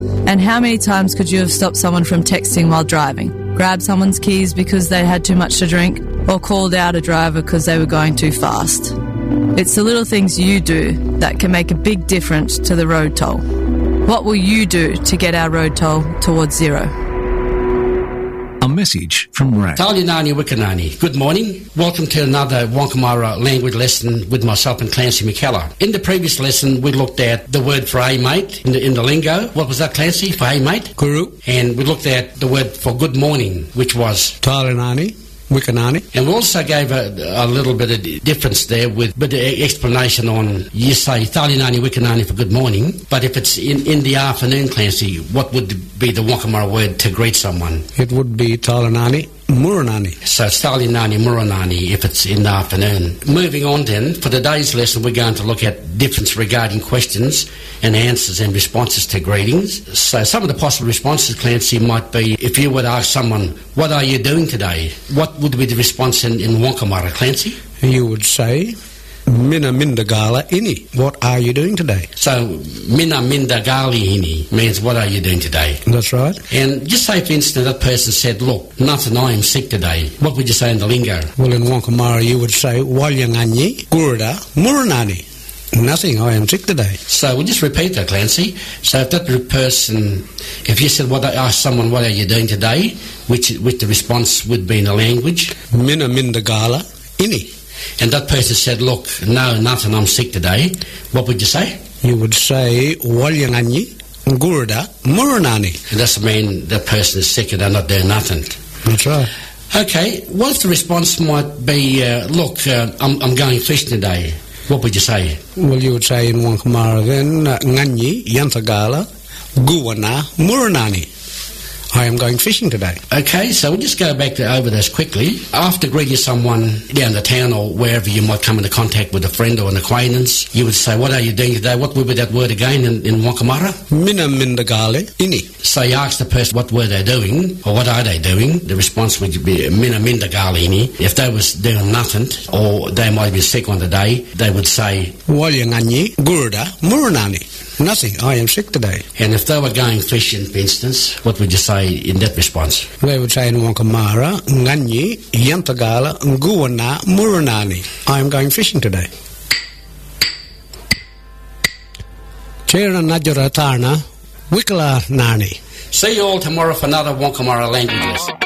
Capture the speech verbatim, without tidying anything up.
And how many times could you have stopped someone from texting while driving, grabbed someone's keys because they had too much to drink, or called out a driver because they were going too fast? It's the little things you do that can make a big difference to the road toll. What will you do to get our road toll towards zero? A message from R A C. Talinani Wikanani. Good morning. Welcome to another Wonkamara language lesson with myself and Clancy McKellar. In the previous lesson, we looked at the word for hey mate in the, in the lingo. What was that, Clancy, for hey mate? Guru. And we looked at the word for good morning, which was Talinani Wikanani. And we also gave a, a little bit of difference there with a bit of explanation on, you say Talinani Wikanani for good morning, but if it's in, in the afternoon, Clancy, what would be the Wonkamara word to greet someone? It would be Talinani Muranani. So Talinani Muranani if it's in the afternoon. Moving on then, for today's lesson we're going to look at difference regarding questions and answers and responses to greetings. So some of the possible responses, Clancy, might be if you would ask someone, what are you doing today? What would be the response in, in Wonkamara, Clancy? You would say, Mina minda gala ini. What are you doing today? So, Mina minda gali ini means what are you doing today? That's right. And just say, for instance, that person said, look, nothing, I am sick today. What would you say in the lingo? Well, in Wonkamara you would say, Walyanganyi gurda muranani. Nothing, I am sick today. So we'll just repeat that, Clancy. So if that person, if you said, what, ask someone, what are you doing today, which, which the response would be in the language? Mina minda gala ini. And that person said, look, no, nothing, I'm sick today. What would you say? You would say, Walyanganyi gurda muranani. And that's mean that person is sick and they're not doing nothing. That's right. Okay, what if the response might be, uh, look, uh, I'm, I'm going fishing today. What would you say? Well, you would say in Wonkamara then, Nganyi yantagala guwana muranani. I am going fishing today. Okay, so we'll just go back to, over this quickly. After greeting someone down the town or wherever you might come into contact with a friend or an acquaintance, you would say, what are you doing today? What would be that word again in, in Wonkamara? Mina mindagale ini. So you ask the person what were they doing or what are they doing. The response would be mina mindagale ini. If they was doing nothing or they might be sick on the day, they would say, Walyanganyi gurda muranani. Nothing, I am sick today. And if they were going fishing, for instance, what would you say in that response? They would say in Wonkamara, Nganyi yantagala nguwana muranani. I am going fishing today. Chera Najaratana Wikala Nani. See you all tomorrow for another Wonkamara language lesson.